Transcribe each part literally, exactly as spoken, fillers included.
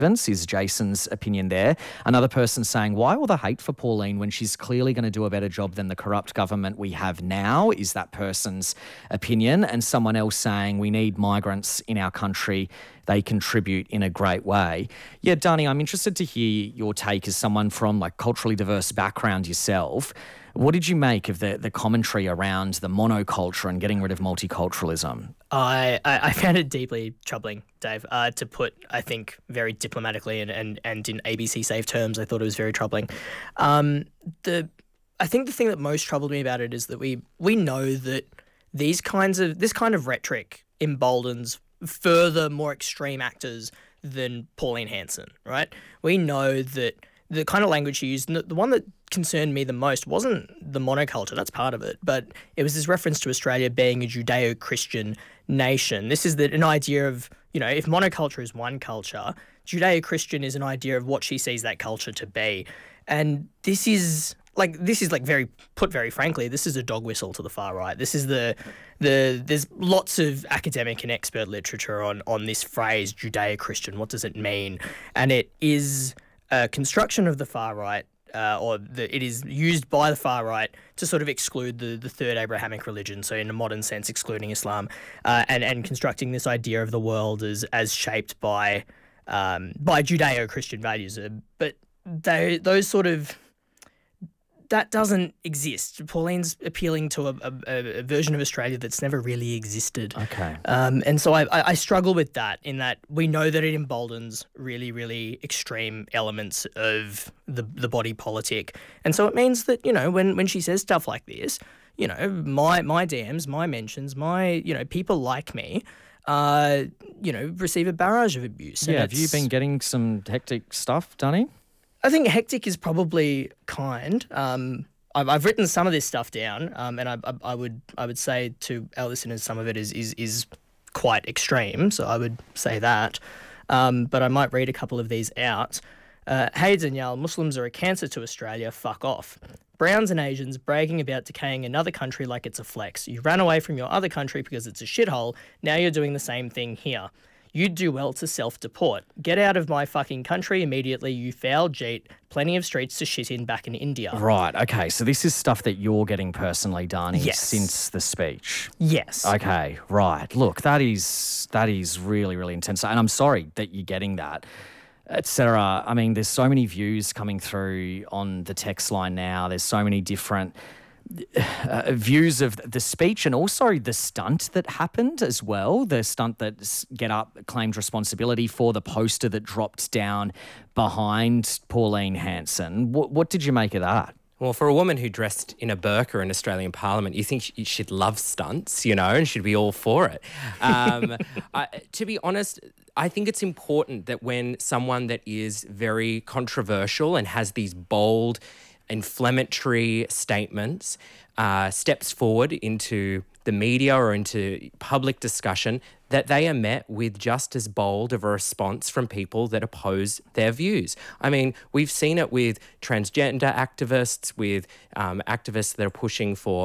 is Jason's opinion there. Another person saying, why all the hate for Pauline when she's clearly going to do a better job than the corrupt government we have now, is that person's opinion. And someone else saying, we need migrants in our country. They contribute in a great way. Yeah, Dani, I'm interested to hear your take as someone from like culturally diverse background yourself. What did you make of the, the commentary around the monoculture and getting rid of multiculturalism? I, I, I found it deeply troubling, Dave, uh, to put, I think, very diplomatically and, and, and in A B C safe terms. I thought it was very troubling. Um, the I think the thing that most troubled me about it is that we we know that these kinds of this kind of rhetoric emboldens further more extreme actors than Pauline Hanson, right? We know that the kind of language she used, the one that concerned me the most wasn't the monoculture, that's part of it, but it was this reference to Australia being a Judeo-Christian nation. This is the, an idea of, you know, if monoculture is one culture, Judeo-Christian is an idea of what she sees that culture to be. And this is... Like, this is, like, very, put very frankly, this is a dog whistle to the far right. This is the, the there's lots of academic and expert literature on, on this phrase, Judeo-Christian. What does it mean? And it is a construction of the far right, uh, or the, it is used by the far right to sort of exclude the, the third Abrahamic religion, so in a modern sense, excluding Islam, uh, and, and constructing this idea of the world as, as shaped by, um, by Judeo-Christian values. Uh, but they, those sort of... That doesn't exist. Pauline's appealing to a, a, a version of Australia that's never really existed. Okay. Um, and so I, I, I struggle with that, in that we know that it emboldens really, really extreme elements of the the body politic. And so it means that, you know, when, when she says stuff like this, you know, my my D Ms, my mentions, my, you know, people like me, uh, you know, receive a barrage of abuse. Yeah, have you been getting some hectic stuff, Dani? I think hectic is probably kind. Um, I've, I've written some of this stuff down, um, and I, I, I would I would say to our listeners some of it is is is quite extreme. So I would say that, um, but I might read a couple of these out. Uh, hey Danielle, Muslims are a cancer to Australia. Fuck off. Browns and Asians bragging about decaying another country like it's a flex. You ran away from your other country because it's a shithole. Now you're doing the same thing here. You'd do well to self-deport. Get out of my fucking country immediately, you foul jeet. Plenty of streets to shit in back in India. Right, okay. So this is stuff that you're getting personally, Dani, yes. since the speech. Yes. Okay, right. Look, that is that is really, really intense. And I'm sorry that you're getting that, et cetera. I mean, there's so many views coming through on the text line now. There's so many different... Uh, views of the speech and also the stunt that happened as well, the stunt that Get Up claimed responsibility for, the poster that dropped down behind Pauline Hanson. What, what did you make of that? Well, for a woman who dressed in a burqa in Australian Parliament, you think she'd love stunts, you know, and she'd be all for it. Um, I, to be honest, I think it's important that when someone that is very controversial and has these bold, inflammatory statements uh, steps forward into the media or into public discussion, that they are met with just as bold of a response from people that oppose their views. I mean, we've seen it with transgender activists, with um, activists that are pushing for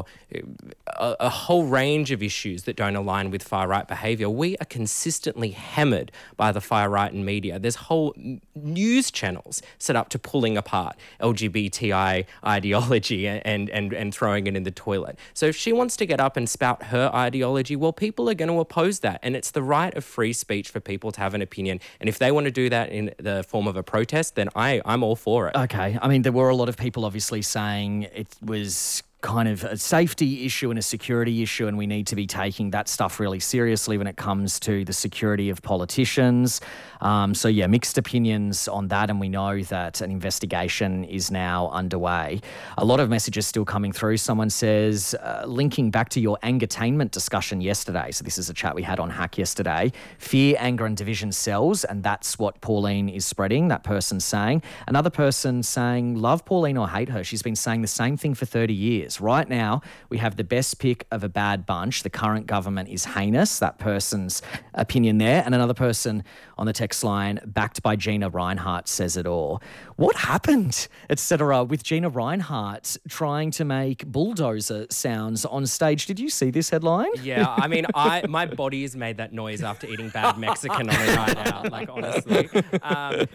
a, a whole range of issues that don't align with far-right behaviour. We are consistently hammered by the far-right and media. There's whole news channels set up to pulling apart L G B T I ideology and, and, and throwing it in the toilet. So if she wants to get up and spout her ideology, well, people are going to oppose that. And it's the right of free speech for people to have an opinion. And if they want to do that in the form of a protest, then I, I'm all for it. Okay. I mean, there were a lot of people obviously saying it was kind of a safety issue and a security issue, and we need to be taking that stuff really seriously when it comes to the security of politicians. Um, so, yeah, mixed opinions on that, and we know that an investigation is now underway. A lot of messages still coming through. Someone says, uh, linking back to your angertainment discussion yesterday, so this is a chat we had on Hack yesterday, fear, anger and division sells, and that's what Pauline is spreading, that person saying. Another person saying, love Pauline or hate her, she's been saying the same thing for thirty years. comments. Right now, we have the best pick of a bad bunch. The current government is heinous. That person's opinion there. And another person on the text line, backed by Gina Reinhart, says it all. What happened, et cetera, with Gina Reinhart trying to make bulldozer sounds on stage? Did you see this headline? Yeah, I mean, I my body has made that noise after eating bad Mexican on a night out, like, honestly. Um,